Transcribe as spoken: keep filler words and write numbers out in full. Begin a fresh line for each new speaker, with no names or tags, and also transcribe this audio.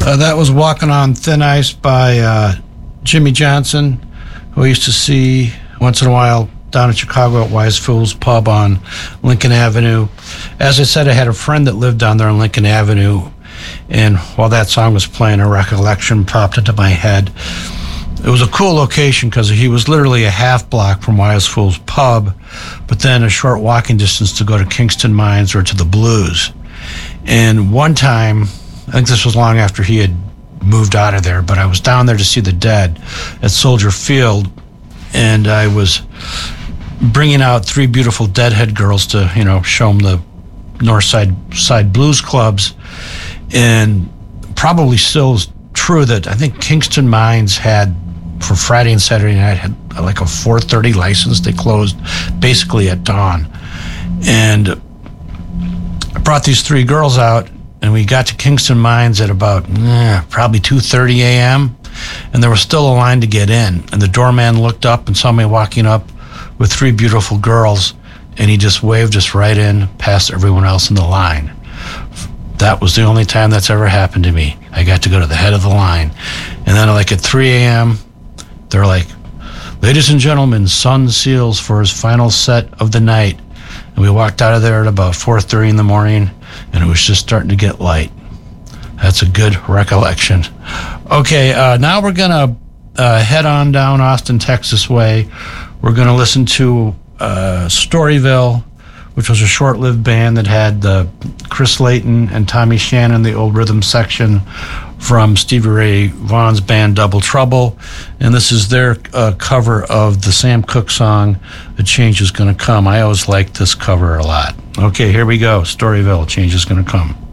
Uh, that was Walking on Thin Ice by uh, Jimmy Johnson, who I used to see once in a while down in Chicago at Wise Fools Pub on Lincoln Avenue. As I said, I had a friend that lived down there on Lincoln Avenue, and while that song was playing, a recollection popped into my head. It was a cool location because he was literally a half block from Wise Fools Pub, but then a short walking distance to go to Kingston Mines or to the Blues. And one time, I think this was long after he had moved out of there, but I was down there to see the Dead at Soldier Field, and I was bringing out three beautiful Deadhead girls to, you know, show them the North Side Side Blues clubs. And probably still is true that I think Kingston Mines had, for Friday and Saturday night, had like a four thirty license. They closed basically at dawn. And I brought these three girls out, and we got to Kingston Mines at about eh, probably two thirty a.m., and there was still a line to get in. And the doorman looked up and saw me walking up with three beautiful girls, and he just waved us right in past everyone else in the line. That was the only time that's ever happened to me. I got to go to the head of the line. And then like at three a.m., they're like, "Ladies and gentlemen, Sun Seals for his final set of the night." And we walked out of there at about four thirty in the morning, and it was just starting to get light. That's a good recollection. Okay, uh, now we're going to uh, head on down Austin, Texas way. We're going to listen to uh, Storyville, which was a short-lived band that had uh, Chris Layton and Tommy Shannon, the old rhythm section from Stevie Ray Vaughan's band Double Trouble. And this is their uh, cover of the Sam Cooke song, "A Change Is Gonna Come." I always liked this cover a lot. Okay, here we go. Storyville, "Change Is Gonna Come."